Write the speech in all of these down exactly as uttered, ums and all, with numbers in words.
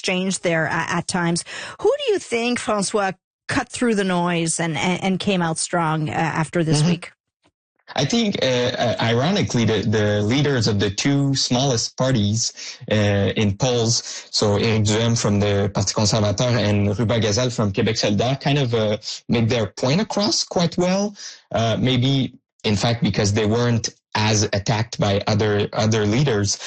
exchange there at, at times. Who do you think, François, cut through the noise and, and, and came out strong uh, after this mm-hmm. week? I think, uh, ironically, the, the leaders of the two smallest parties uh, in polls, so Éric Duhem from the Parti conservateur and Ruba Gazal from Québec solidaire, kind of uh, made their point across quite well. Uh, maybe, in fact, because they weren't as attacked by other other leaders.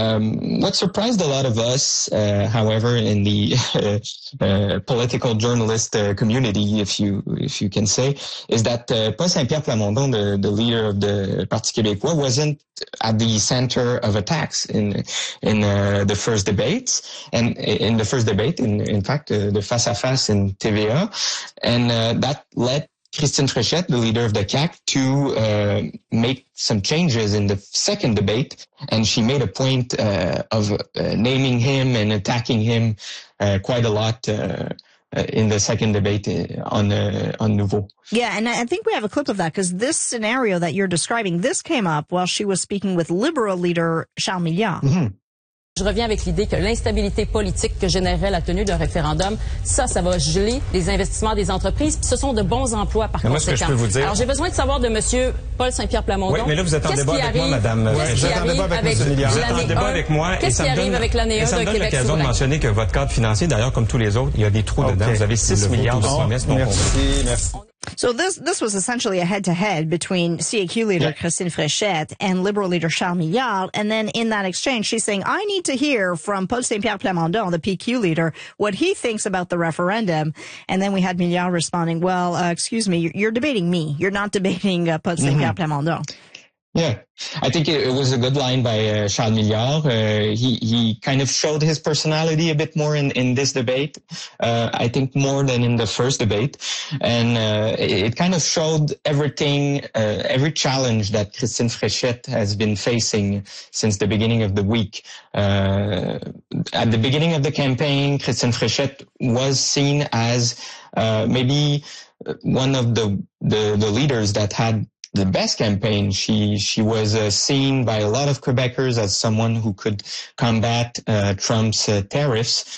Um, what surprised a lot of us, uh, however, in the uh, uh, political journalist uh, community, if you if you can say, is that uh, Paul Saint-Pierre Plamondon, the, the leader of the Parti québécois, wasn't at the center of attacks in in uh, the first debates, and in the first debate, in in fact, uh, the face à face in T V A, and uh, that led Christine Fréchette, the leader of the C A Q, to uh, make some changes in the second debate, and she made a point uh, of uh, naming him and attacking him uh, quite a lot uh, in the second debate on uh, on Nouveau. Yeah, and I think we have a clip of that, because this scenario that you're describing, this came up while she was speaking with Liberal leader Charles Milliard. Mm-hmm. Je reviens avec l'idée que l'instabilité politique que générerait la tenue d'un référendum, ça, ça va geler les investissements des entreprises. Puis ce sont de bons emplois, par mais conséquent. Moi, ce que je peux vous dire... Alors, j'ai besoin de savoir de monsieur Paul Saint-Pierre Plamondon. Oui, mais là, vous êtes en débat avec moi, madame. Ouais, vous êtes en débat avec M. Milliard. Vous êtes en débat avec moi. Qu'est-ce qui arrive avec l'année un de Québec souverain? Ça me donne l'occasion de mentionner que votre cadre financier, d'ailleurs, comme tous les autres, il y a des trous okay. dedans. Vous avez six milliards de promesses non comprises. Merci. So this this was essentially a head-to-head between C A Q leader yeah. Christine Fréchette and Liberal leader Charles Milliard. And then in that exchange, she's saying, I need to hear from Paul Saint-Pierre Plamondon, the P Q leader, what he thinks about the referendum. And then we had Milliard responding, well, uh, excuse me, you're debating me. You're not debating uh, Paul Saint-Pierre mm-hmm. Plamondon. Yeah, I think it, it was a good line by uh, Charles Milliard. Uh, he he kind of showed his personality a bit more in, in this debate. Uh, I think more than in the first debate, and uh, it, it kind of showed everything, uh, every challenge that Christine Fréchette has been facing since the beginning of the week. Uh, at the beginning of the campaign, Christine Fréchette was seen as uh, maybe one of the, the the leaders that had the best campaign. She she was uh, seen by a lot of Quebecers as someone who could combat uh, Trump's uh, tariffs.